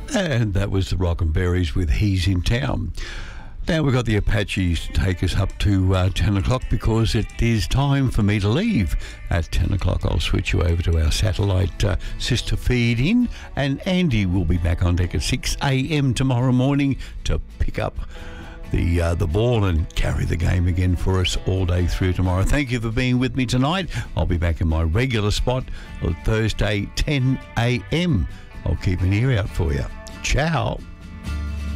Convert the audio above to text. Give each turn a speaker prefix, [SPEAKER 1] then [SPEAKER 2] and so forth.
[SPEAKER 1] And that was the Rock and Berries with He's in Town. Now we've got the Apaches to take us up to 10 o'clock because it is time for me to leave. At 10 o'clock I'll switch you over to our satellite sister feed in, and Andy will be back on deck at 6 a.m. tomorrow morning to pick up the ball and carry the game again for us all day through tomorrow. Thank you for being with me tonight. I'll be back in my regular spot on Thursday 10 a.m. I'll keep an ear out for you. Ciao.